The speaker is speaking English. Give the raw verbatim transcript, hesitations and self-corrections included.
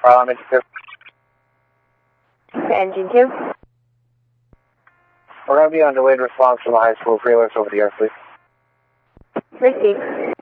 Farlam, engine two. Engine two. We're going to be on delayed response from the high school. Pre-alerts over the air, please. Received.